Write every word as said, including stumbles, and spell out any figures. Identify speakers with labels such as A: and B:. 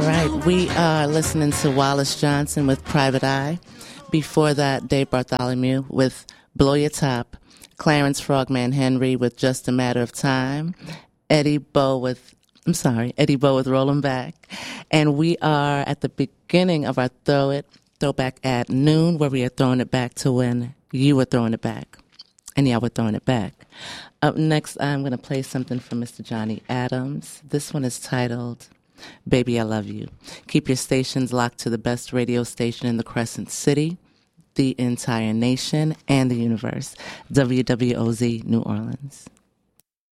A: right, we are listening to Wallace Johnson with Private Eye. Before that, Dave Bartholomew with Blow Your Top. Clarence Frogman Henry with Just a Matter of Time. Eddie Bow with, I'm sorry, Eddie Bow with Rollin' Back. And we are at the beginning of our Throw It, Throwback at noon, where we are throwing it back to when you were throwing it back. And yeah, we're throwing it back. Up next, I'm going to play something from Mister Johnny Adams. This one is titled Baby, I Love You. Keep your stations locked to the best radio station in the Crescent City, the entire nation, and the universe. W W O Z New Orleans.